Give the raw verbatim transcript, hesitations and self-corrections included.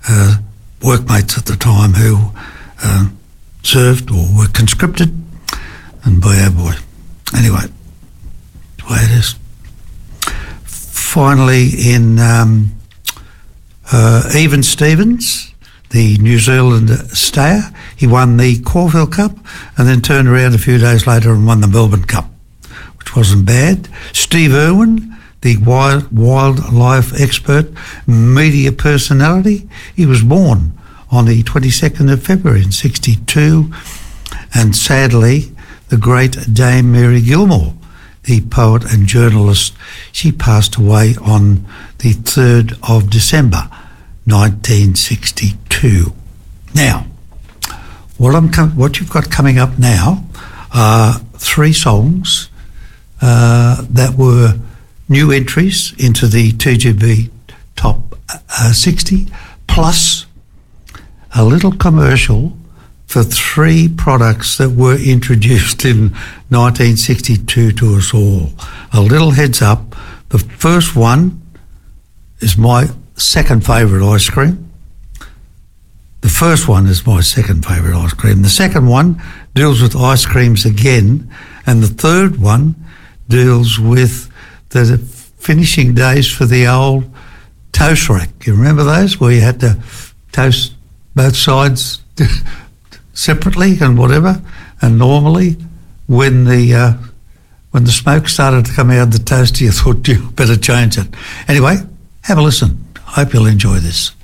uh, workmates at the time who uh, served or were conscripted, and boy oh boy. Anyway, the way it is. Finally, in um, uh, Even Stevens, the New Zealand stayer, he won the Caulfield Cup and then turned around a few days later and won the Melbourne Cup, which wasn't bad. Steve Irwin, the wild, wildlife expert, media personality, he was born on the twenty-second of February in sixty-two, and sadly, the great Dame Mary Gilmore, the poet and journalist, she passed away on the third of December, nineteen sixty-two. Now, what I'm com- what you've got coming up now are three songs uh, that were new entries into the T G B Top uh, sixty, plus a little commercial for three products that were introduced in nineteen sixty-two to us all. A little heads up, the first one is my second favourite ice cream. The first one is my second favourite ice cream. The second one deals with ice creams again, and the third one deals with the finishing days for the old toast rack. You remember those, where you had to toast both sides separately and whatever, and normally when the uh, when the smoke started to come out of the toaster, you thought you better change it. Anyway, have a listen. Hope you'll enjoy this.